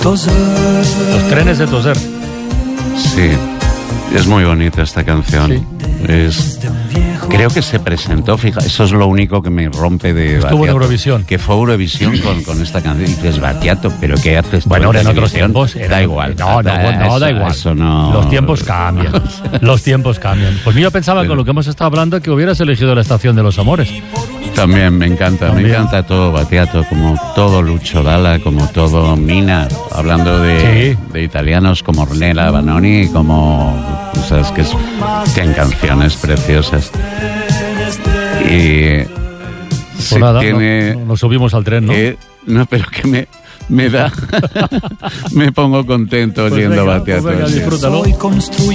Los trenes de Toser. Sí, es muy bonita esta canción. Sí. Creo que se presentó, fija, eso es lo único que me rompe de Estuvo Battiato, en Eurovisión. que fue Eurovisión con esta canción. Y dices, Battiato, ¿pero qué haces? Bueno, ahora en otros tiempos da igual. No, da igual. Eso no... Los tiempos cambian. Los tiempos cambian. Pues yo pensaba, con lo que hemos estado hablando, que hubieras elegido La Estación de los Amores. También me encanta todo Battiato, como todo Lucio Dalla, como todo Mina, hablando de italianos como Ornella Vanoni, como, sabes, que tienen canciones preciosas. Y pues nada, nos subimos al tren, ¿no? Pero que me da, me pongo contento oyendo Battiato. Pues venga, disfrútalo.